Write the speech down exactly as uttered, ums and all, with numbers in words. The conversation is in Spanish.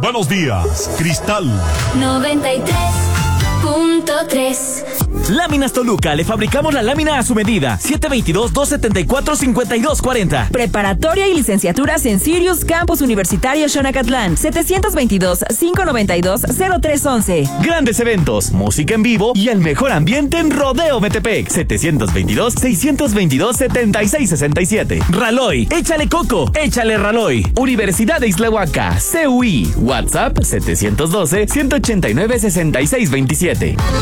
Buenos días, Cristal. noventa y tres punto tres. Láminas Toluca, le fabricamos la lámina a su medida. siete dos dos, dos siete cuatro, cinco dos cuatro cero. Preparatoria y licenciaturas en Sirius Campus Universitario Xonacatlán. setecientos veintidós, quinientos noventa y dos, cero tres once. Grandes eventos, música en vivo y el mejor ambiente en Rodeo Metepec. setecientos veintidós, seiscientos veintidós, setenta y seis sesenta y siete. Raloy, échale coco, échale Raloy. Universidad de Islahuaca, C U I. WhatsApp setecientos doce, ciento ochenta y nueve, sesenta y seis veintisiete.